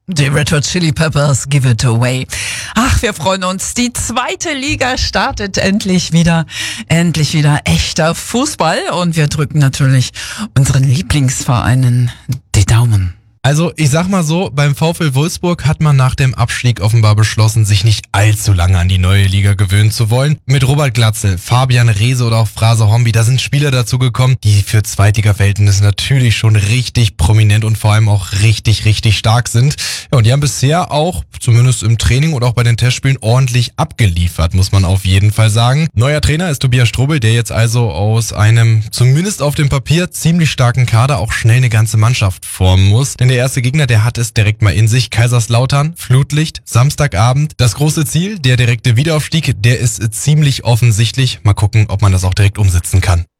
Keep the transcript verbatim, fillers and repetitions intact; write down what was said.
Die Red Hot Chili Peppers, Give It Away. Ach, wir freuen uns. Die zweite Liga startet endlich wieder. Endlich wieder echter Fußball. Und wir drücken natürlich unseren Lieblingsvereinen die Daumen. Also ich sag mal so, beim VfL Wolfsburg hat man nach dem Abstieg offenbar beschlossen, sich nicht allzu lange an die neue Liga gewöhnen zu wollen. Mit Robert Glatzel, Fabian Reese oder auch Fraser Hombi, da sind Spieler dazugekommen, die für Zweitliga-Verhältnisse natürlich schon richtig prominent und vor allem auch richtig, richtig stark sind. Ja, und die haben bisher auch, zumindest im Training und auch bei den Testspielen, ordentlich abgeliefert, muss man auf jeden Fall sagen. Neuer Trainer ist Tobias Strobel, der jetzt also aus einem, zumindest auf dem Papier, ziemlich starken Kader auch schnell eine ganze Mannschaft formen muss. Denn der erste Gegner, der hat es direkt mal in sich. Kaiserslautern, Flutlicht, Samstagabend. Das große Ziel, der direkte Wiederaufstieg, der ist ziemlich offensichtlich. Mal gucken, ob man das auch direkt umsetzen kann.